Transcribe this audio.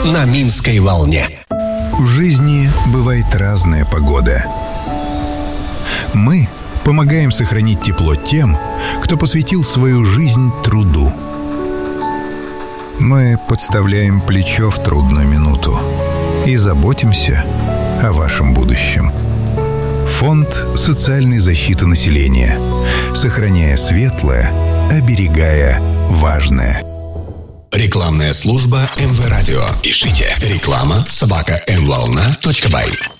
на Минской волне. В жизни бывает разная погода. Мы помогаем сохранить тепло тем, кто посвятил свою жизнь труду. Мы подставляем плечо в трудную минуту и заботимся о вашем будущем. Фонд социальной защиты населения. Сохраняя светлое, оберегая важное. Рекламная служба МВ Радио. Пишите реклама@mvolna.by.